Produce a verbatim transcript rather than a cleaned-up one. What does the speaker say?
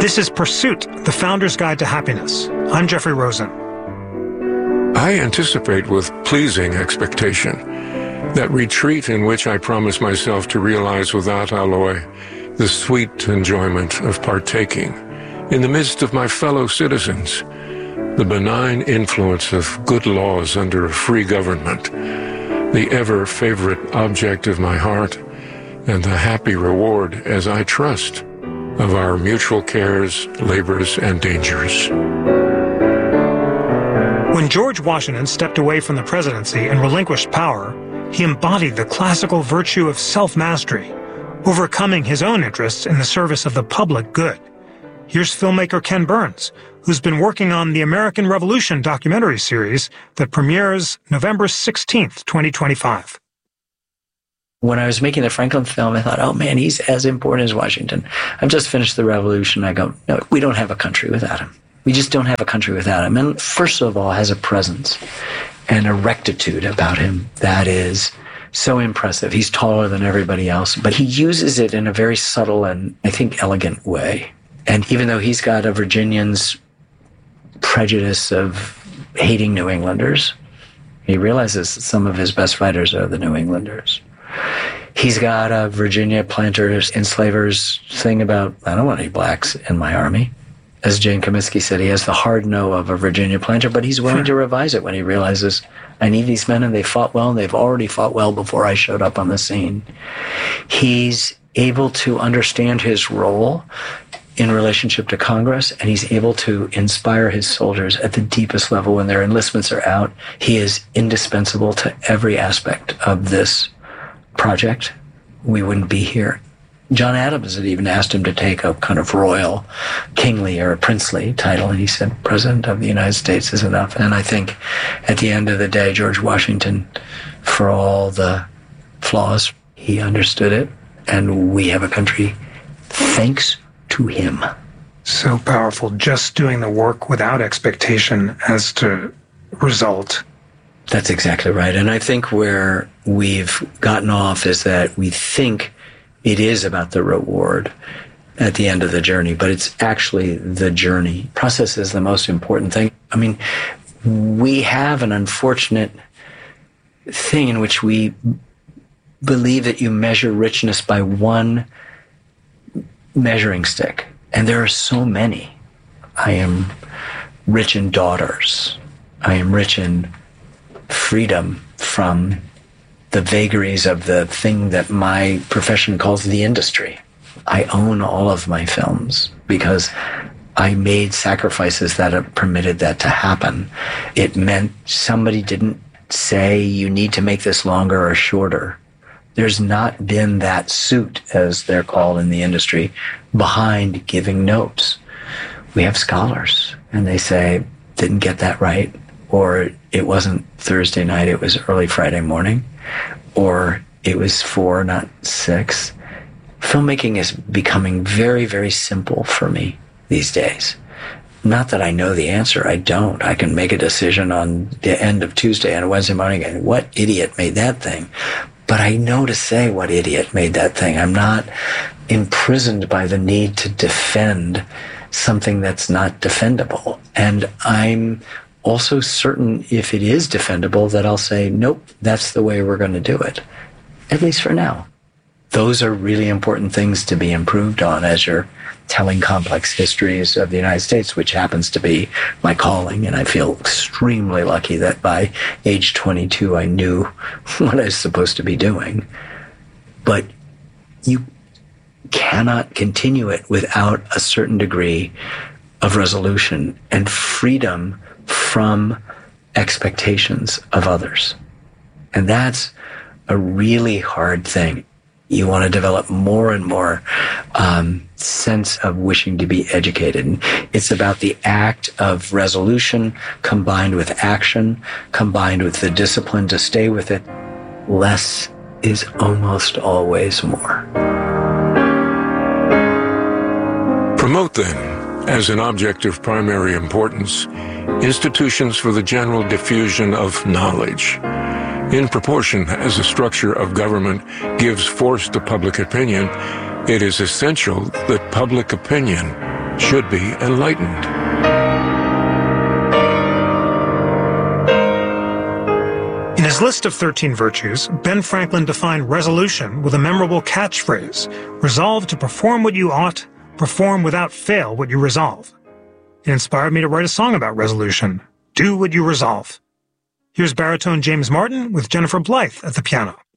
This is Pursuit, the Founder's Guide to Happiness. I'm Jeffrey Rosen. I anticipate with pleasing expectation that retreat in which I promise myself to realize without alloy the sweet enjoyment of partaking in the midst of my fellow citizens, the benign influence of good laws under a free government, the ever-favorite object of my heart, and the happy reward, as I trust, of our mutual cares, labors, and dangers. When George Washington stepped away from the presidency and relinquished power, he embodied the classical virtue of self-mastery, overcoming his own interests in the service of the public good. Here's filmmaker Ken Burns, who's been working on the American Revolution documentary series that premieres November sixteenth, twenty twenty-five. When I was making the Franklin film, I thought, oh man, he's as important as Washington. I've just finished the revolution. I go, no, we don't have a country without him. We just don't have a country without him. And first of all, has a presence and a rectitude about him that is so impressive. He's taller than everybody else, but he uses it in a very subtle and, I think, elegant way. And even though he's got a Virginian's prejudice of hating New Englanders, he realizes that some of his best fighters are the New Englanders. He's got a Virginia planters, enslavers thing about, I don't want any blacks in my army. As Jane Comiskey said, he has the hard no of a Virginia planter, but he's willing to revise it when he realizes, I need these men and they fought well, and they've already fought well before I showed up on the scene. He's able to understand his role in relationship to Congress, and he's able to inspire his soldiers at the deepest level when their enlistments are out. He is indispensable to every aspect of this project. We wouldn't be here. John Adams had even asked him to take a kind of royal, kingly, or a princely title, and he said, President of the United States is enough. And I think at the end of the day, George Washington, for all the flaws, he understood it, and we have a country thanks to him. So powerful, just doing the work without expectation as to result. That's exactly right. And I think where we've gotten off is that we think it is about the reward at the end of the journey, but it's actually the journey. Process is the most important thing. I mean, we have an unfortunate thing in which we believe that you measure richness by one measuring stick. And there are so many. I am rich in daughters. I am rich in freedom from the vagaries of the thing that my profession calls the industry. I own all of my films because I made sacrifices that have permitted that to happen. It meant somebody didn't say you need to make this longer or shorter. There's not been that suit, as they're called in the industry, behind giving notes. We have scholars, and they say, didn't get that right, or it wasn't Thursday night, it was early Friday morning, or it was four, not six. Filmmaking is becoming very, very simple for me these days. Not that I know the answer, I don't. I can make a decision on the end of Tuesday and Wednesday morning, and what idiot made that thing? But I know to say what idiot made that thing. I'm not imprisoned by the need to defend something that's not defendable. And I'm also certain if it is defendable that I'll say, nope, that's the way we're going to do it. At least for now. Those are really important things to be improved on as you're telling complex histories of the United States, which happens to be my calling. And I feel extremely lucky that by age twenty-two, I knew what I was supposed to be doing. But you cannot continue it without a certain degree of resolution and freedom from expectations of others. And that's a really hard thing. You want to develop more and more um, sense of wishing to be educated. And it's about the act of resolution combined with action, combined with the discipline to stay with it. Less is almost always more. Promote, then, as an object of primary importance, institutions for the general diffusion of knowledge. In proportion as the structure of government gives force to public opinion, it is essential that public opinion should be enlightened. In his list of thirteen virtues, Ben Franklin defined resolution with a memorable catchphrase: resolve to perform what you ought, perform without fail what you resolve. It inspired me to write a song about resolution. Do what you resolve. Here's baritone James Martin with Jennifer Blythe at the piano.